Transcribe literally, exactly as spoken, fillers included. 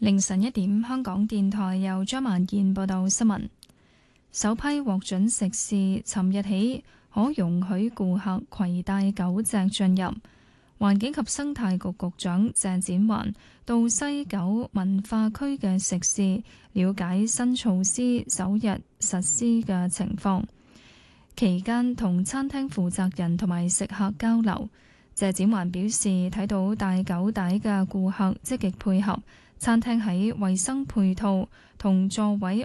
凌晨一點，香港電台由張萬燕報道新聞。首批獲准食肆尋日起可容許顧客攜帶狗隻進入。環境及生態局局長謝展寰到西九文化區嘅食肆了解新措施首日實施嘅情況，期間同餐廳負責人同埋食客交流。謝展寰表示，睇到帶狗帶嘅顧客積極配合，餐廳喺衛生配套同座位